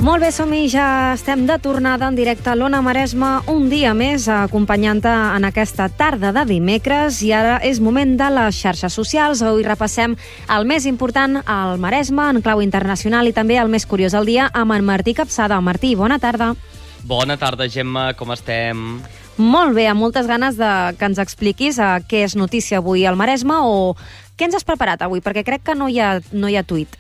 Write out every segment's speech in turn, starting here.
Molt bé, som-hi, ja estem de tornada en directe a l'Ona Maresme un dia més, acompanyant-te en aquesta tarda de dimecres, i ara és moment de les xarxes socials. Avui repassem el més important al Maresme en clau internacional i també el més curiós del dia amb en Martí Capçada. Martí, bona tarda. Bona tarda, Gemma, com estem? Molt bé, amb moltes ganes que ens expliquis què és notícia avui al Maresme o què ens has preparat avui, perquè crec que no hi ha tuit.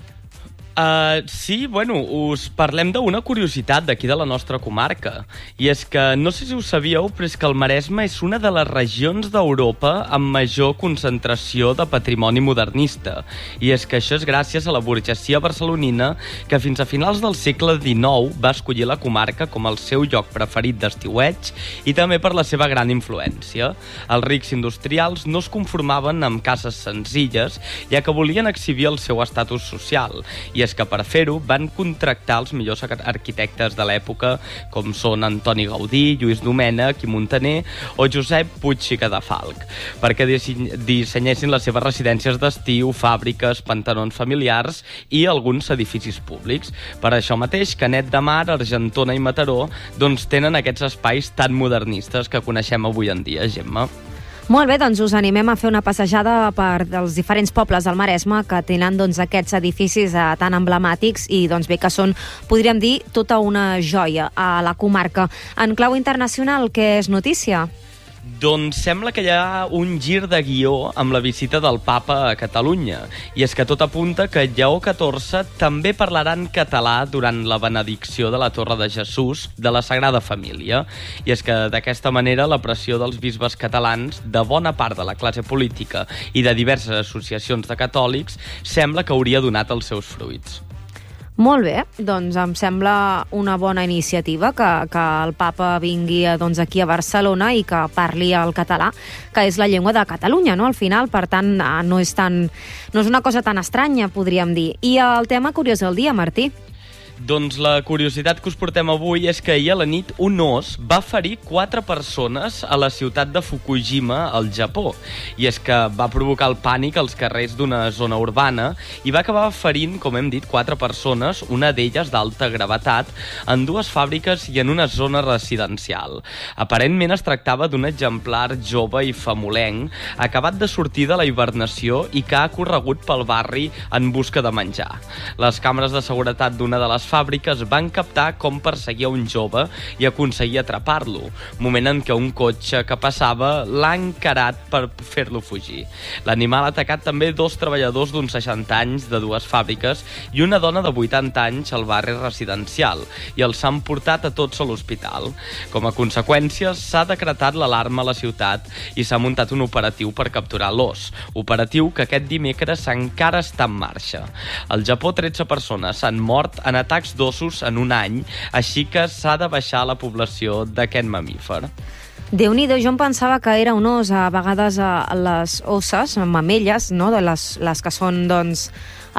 Sí, us parlem d'una curiositat d'aquí de la nostra comarca. I és que, no sé si ho sabíeu, però és que el Maresme és una de les regions d'Europa amb major concentració de patrimoni modernista. I és que això és gràcies a la burgesia barcelonina, que fins a finals del segle XIX va escollir la comarca com el seu lloc preferit d'estiueig i també per la seva gran influència. Els rics industrials no es conformaven amb cases senzilles, ja que volien exhibir el seu estatus social. I és que per fer-ho van contractar els millors arquitectes de l'època, com són Antoni Gaudí, Lluís Domènech i Muntaner o Josep Puig i Cadafalch, perquè dissenyessin les seves residències d'estiu, fàbriques, pantalons familiars i alguns edificis públics. Per això mateix, Canet de Mar, Argentona i Mataró tenen aquests espais tan modernistes que coneixem avui en dia, Gemma. Molt bé, doncs us animem a fer una passejada per els diferents pobles del Maresme que tenen aquests edificis tan emblemàtics i bé que són, podríem dir, tota una joia a la comarca. En clau internacional, què és notícia? Doncs sembla que hi ha un gir de guió amb la visita del papa a Catalunya. I és que tot apunta que Lleó XIV també parlarà en català durant la benedicció de la Torre de Jesús de la Sagrada Família. I és que d'aquesta manera la pressió dels bisbes catalans, de bona part de la classe política i de diverses associacions de catòlics, sembla que hauria donat els seus fruits. Molt bé, doncs em sembla una bona iniciativa que el papa vingui aquí a Barcelona i que parli el català, que és la llengua de Catalunya, no? Al final, per tant, no és una cosa tan estranya, podríem dir. I el tema curiós del dia, Martí? Doncs la curiositat que us portem avui és que ahir a la nit un os va ferir 4 persones a la ciutat de Fukushima, al Japó. I és que va provocar el pànic als carrers d'una zona urbana i va acabar ferint, com hem dit, 4 persones, una d'elles d'alta gravetat, en 2 fàbriques i en una zona residencial. Aparentment es tractava d'un exemplar jove i famolenc, acabat de sortir de la hibernació i que ha corregut pel barri en busca de menjar. Les càmeres de seguretat d'una de les fàbriques van captar com perseguia un jove i aconseguia atrapar-lo, moment en què un cotxe que passava l'ha encarat per fer-lo fugir. L'animal ha atacat també 2 treballadors d'uns 60 anys de 2 fàbriques i una dona de 80 anys al barri residencial i els han portat a tots a l'hospital. Com a conseqüència, s'ha decretat l'alarma a la ciutat i s'ha muntat un operatiu per capturar l'os, operatiu que aquest dimecres encara està en marxa. Al Japó, 13 persones s'han mort en atacs d'ossos en un any, així que s'ha de baixar la població d'aquest mamífer. Déu-n'hi-do, jo em pensava que era un os. A vegades les osses, mamelles, no? De les que són, dones,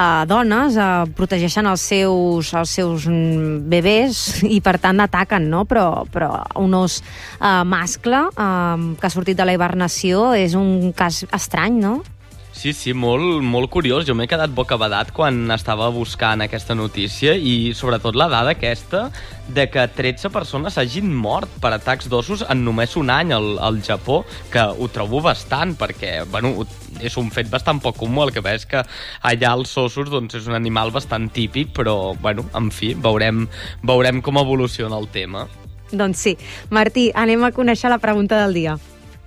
protegeixen els seus bebès i per tant ataquen, no? Però un os mascle que ha sortit de la hibernació és un cas estrany, no? Sí, molt curiós. Jo m'he quedat bocabadat quan estava buscant aquesta notícia i sobretot la dada aquesta de que 13 persones hagin mort per atacs d'ossos en només un any al Japó, que ho trobo bastant perquè, és un fet bastant poc comú. El que és que allà els ossos és un animal bastant típic, però, en fi, veurem com evoluciona el tema. Doncs sí. Martí, anem a conèixer la pregunta del dia.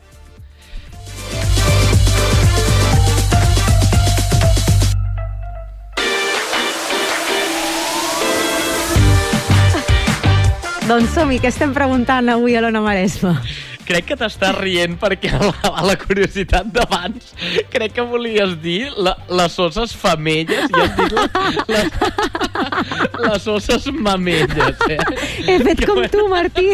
Doncs som-hi, què estem preguntant avui a l'Ona Maresme? Crec que t'estàs rient perquè a la curiositat d'abans crec que volies dir les osses femelles i has dit les osses mamelles, He fet com tu, Martí.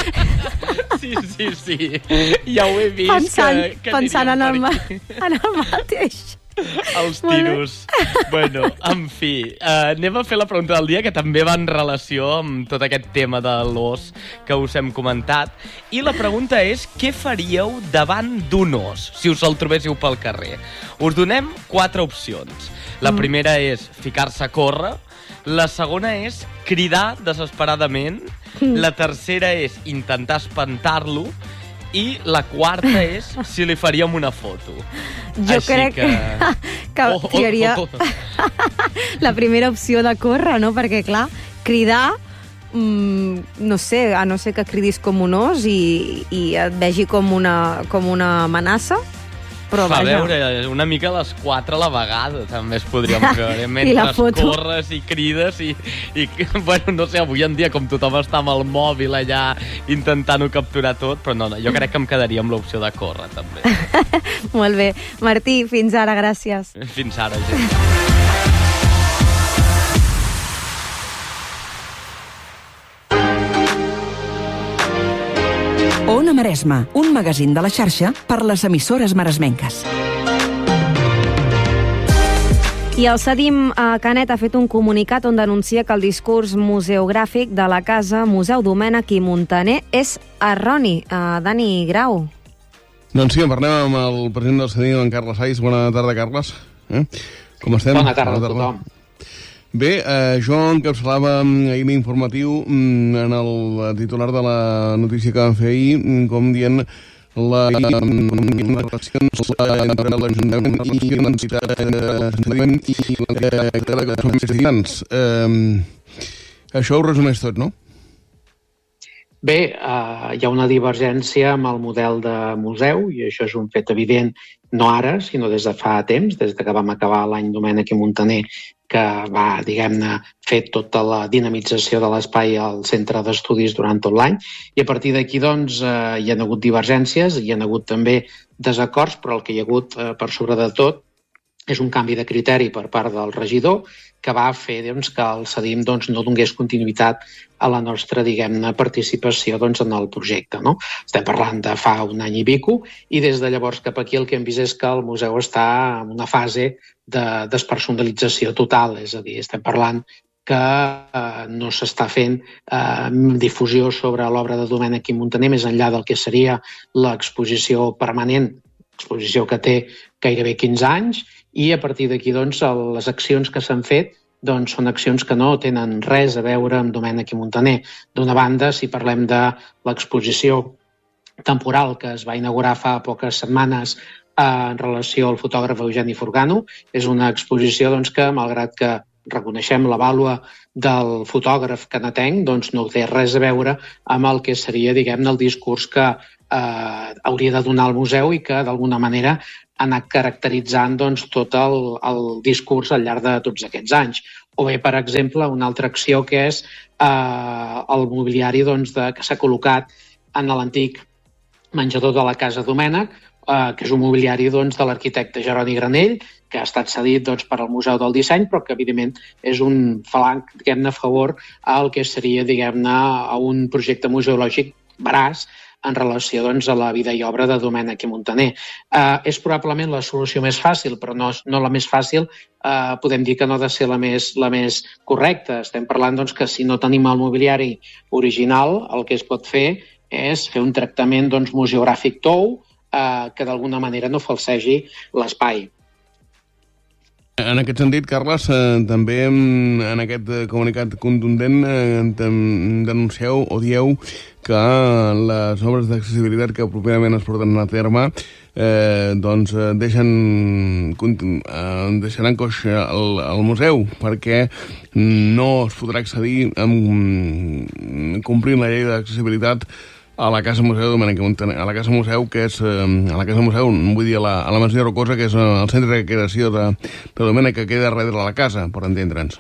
Sí. Ja ho he vist. Pensant en el mateix. Els tiros. En fi, anem a fer la pregunta del dia, que també va en relació amb tot aquest tema de l'os que us hem comentat. I la pregunta és, què faríeu davant d'un os, si us el trobéssiu pel carrer? Us donem 4 opcions. La primera és ficar-se a córrer, La segona és cridar desesperadament. La tercera és intentar espantar-lo. I la quarta és si li faríem una foto. Jo crec que triaria la primera opció de córrer, no? Perquè, clar, cridar, no sé, a no ser que cridis com un os i et vegi com una amenaça, però a vaja. veure, una mica a les 4 a la vegada també es podríem fer, mentre corres i crides i bueno, no sé, avui en dia com tothom està amb el mòbil allà intentant-ho capturar tot, però no, jo crec que em quedaria amb l'opció de córrer també. Molt bé. Martí, fins ara, gràcies. Fins ara, gent. Ona Maresma, un magazín de la xarxa per les emissores maresmenques. I el Cedim Canet ha fet un comunicat on denuncia que el discurs museogràfic de la Casa Museu Domènech i Muntaner és erroni. Dani Grau. Doncs sí, en parlem amb el president del Cedim, en Carles Saiz. Bona tarda, Carles. Com estem? Bona tarda a tothom. Bé, jo encapçalava ahir l'informatiu en el titular de la notícia que vam fer ahir, com dient les relacions entre l'Ajuntament i l'entitat que són estudiants. Això ho resumeix tot, no? Bé, hi ha una divergència amb el model de museu i això és un fet evident no ara, sinó des de fa temps, des que vam acabar l'any Domènech i Muntaner, que va, diguem-ne, fer tota la dinamització de l'espai al centre d'estudis durant tot l'any. I a partir d'aquí, doncs, hi ha hagut divergències, hi ha hagut també desacords, però el que hi ha hagut, per sobre de tot, és un canvi de criteri per part del regidor que va fer doncs, que el Cedim doncs, no donés continuïtat a la nostra, diguem-ne, participació doncs, en el projecte. No? Estem parlant de fa un any i pico i des de llavors cap aquí el que hem vist és que el museu està en una fase de despersonalització total, és a dir, estem parlant que no s'està fent difusió sobre l'obra de Domènech i Muntaner més enllà del que seria l'exposició permanent, exposició que té gairebé 15 anys, i a partir d'aquí doncs, les accions que s'han fet doncs, són accions que no tenen res a veure amb Domènech i Muntaner. D'una banda, si parlem de l'exposició temporal que es va inaugurar fa poques setmanes en relació al fotògraf Eugeni Forgano, és una exposició doncs, que, malgrat que reconeixem la vàlua del fotògraf canetenc, doncs no té res a veure amb el que seria, diguem-ne, el discurs que hauria de donar el museu i que, d'alguna manera, ha anat caracteritzant doncs, tot el discurs al llarg de tots aquests anys. O bé, per exemple, una altra acció que és el mobiliari doncs, que s'ha col·locat en l'antic menjador de la Casa Domènech, que és un mobiliari doncs, de l'arquitecte Jeroni Granell, que ha estat cedit doncs, per al Museu del Disseny, però que, evidentment, és un falanc, diguem-ne, a favor al que seria, diguem-ne, a un projecte museològic veraç en relació doncs, a la vida i obra de Domènech i Muntaner. És probablement la solució més fàcil, però no la més fàcil. Podem dir que no ha de ser la més correcta. Estem parlant doncs, que si no tenim el mobiliari original, el que es pot fer és fer un tractament doncs, museogràfic tou que d'alguna manera no falsegi l'espai. En aquest sentit, Carles, també en aquest comunicat contundent denuncieu o dieu que les obres d'accessibilitat que properament es porten a terme doncs deixaran coix al museu perquè no es podrà accedir complint la llei d'accessibilitat a la Casa Museu Domènech i Muntaner, a la Casa Museu, que és a la Casa Museu, vull dir, a la Masia Rocosa, que és el centre de creació de Domènech, que queda darrere de la casa, per entendre'ns.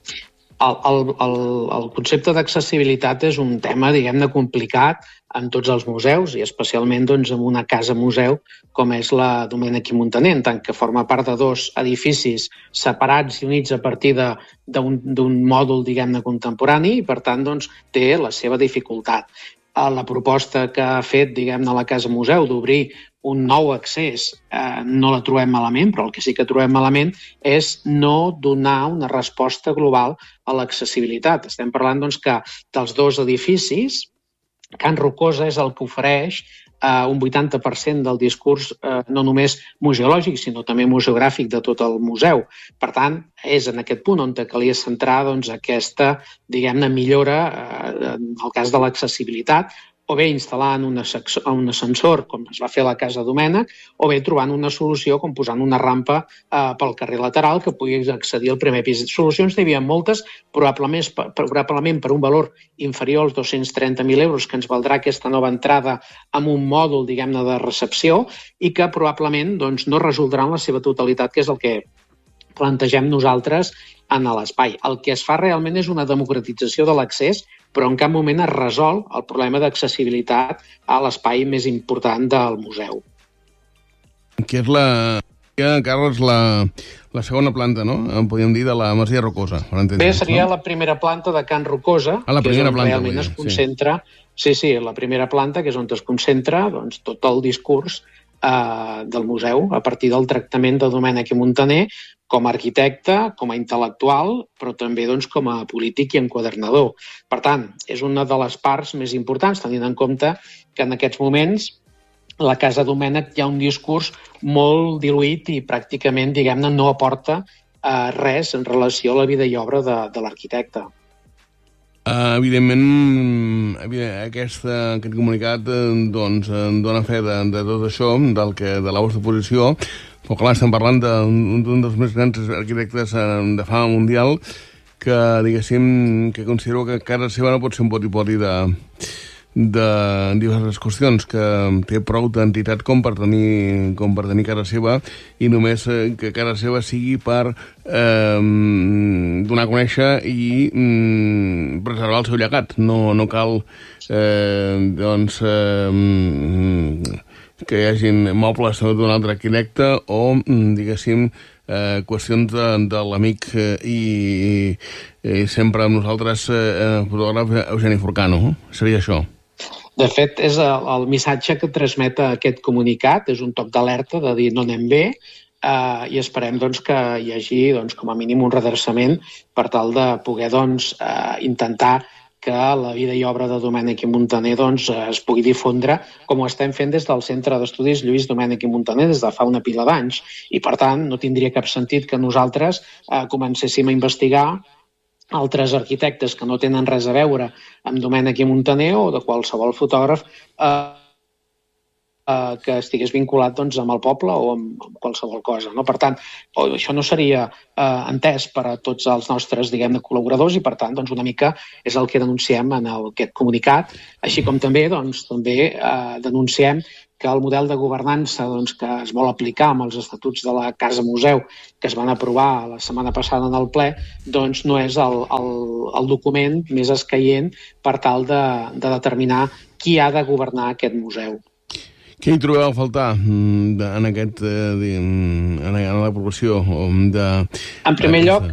El concepte d'accessibilitat és un tema, diguem-ne, complicat en tots els museus i especialment doncs, en una casa museu com és la Domènech i Muntaner, en tant que forma part de dos edificis separats i units a partir d'un mòdul, diguem-ne, contemporani i, per tant, doncs, té la seva dificultat. La proposta que ha fet, diguem-ne, la Casa Museu d'obrir un nou accés no la trobem malament, però el que sí que trobem malament és no donar una resposta global a l'accessibilitat. Estem parlant doncs, que dels dos edificis, Can Rocosa és el que ofereix un 80% del discurs no només museològic, sinó també museogràfic de tot el museu. Per tant, és en aquest punt on calia centrar aquesta, diguem-ne, millora en el cas de l'accessibilitat, o bé instal·lant un ascensor, com es va fer a la Casa Domènech, o bé trobant una solució com posant una rampa pel carrer lateral que pugui accedir al primer pis. Solucions n'hi havia moltes, probablement per un valor inferior als 230.000 euros que ens valdrà aquesta nova entrada amb un mòdul, diguem-ne, de recepció i que probablement no resoldran la seva totalitat, que és el que plantegem nosaltres en l'espai. El que es fa realment és una democratització de l'accés, però en cap moment es resol el problema d'accessibilitat a l'espai més important del museu. Que és Carles, la segona planta, no? En podríem dir, de la Masia Rocosa. Bé, seria la primera planta de Can Rocosa, que és on realment es concentra... Sí, la primera planta, que és on es concentra tot el discurs del museu a partir del tractament de Domènech i Muntaner com a arquitecte, com a intel·lectual, però també com a polític i enquadernador. Per tant, és una de les parts més importants, tenint en compte que en aquests moments la Casa Domènech hi ha un discurs molt diluït i pràcticament, diguem-ne, no aporta res en relació a la vida i obra de l'arquitecte. Evidentment, aquest comunicat dona fe de tot això, de la vostra posició, però clar, estem parlant d'un dels més grans arquitectes de fama mundial que, diguéssim, que considero que casa seva no pot ser un poti-poti de diverses qüestions, que té prou d'entitat com per tenir casa seva i només que casa seva sigui per donar a conèixer i preservar el seu llegat. No cal que hi hagin mobles d'un altre arquitecte o, diguéssim, qüestions de l'amic i sempre amb nosaltres fotògraf Eugeni Forcano. Seria això. De fet, és el missatge que transmet aquest comunicat, és un toc d'alerta de dir no anem bé i esperem que hi hagi com a mínim un redreçament per tal de poder intentar que la vida i obra de Domènech i Muntaner es pugui difondre com ho estem fent des del Centre d'Estudis Lluís Domènech i Muntaner des de fa una pila d'anys. I, per tant, no tindria cap sentit que nosaltres comencéssim a investigar altres arquitectes que no tenen res a veure amb Domènech i Muntaner o de qualsevol fotògraf que estigués vinculat amb el poble o amb qualsevol cosa. Per tant, això no seria entès per a tots els nostres, diguem-ne, col·laboradors i, per tant, una mica és el que denunciem en aquest comunicat, així com també denunciem que el model de governança que es vol aplicar amb els estatuts de la Casa Museu que es van aprovar la setmana passada en el ple, no és el document més escaient per tal de determinar qui ha de governar aquest museu. Què hi trobeu a faltar en l'aprovació? En primer lloc,